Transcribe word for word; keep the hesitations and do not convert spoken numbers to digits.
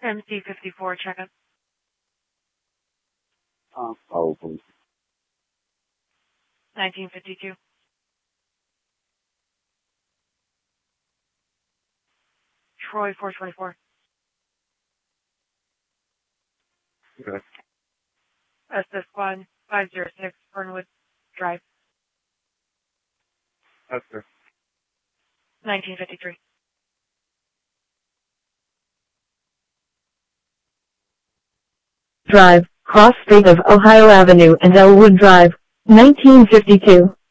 M C fifty-four, checkup. Um, oh, please. nineteen fifty-two. Troy four twenty-four. Okay. S S Squad five zero six, Fernwood Drive. That's fair. nineteen fifty-three. Drive, cross State of Ohio Avenue and Elwood Drive, nineteen fifty-two.